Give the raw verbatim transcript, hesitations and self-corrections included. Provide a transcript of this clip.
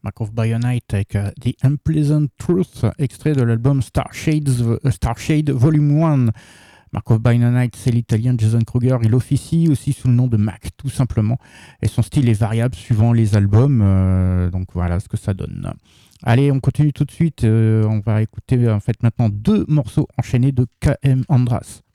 Mark of Bionite avec uh, The Unpleasant Truth, extrait de l'album Starshades, uh, Starshade Volume un. Mark of Bionite, c'est l'italien Jason Kruger. Il officie aussi sous le nom de Mac, tout simplement. Et son style est variable suivant les albums. Euh, donc voilà ce que ça donne. Allez, on continue tout de suite. Euh, on va écouter en fait maintenant deux morceaux enchaînés de K M Andras.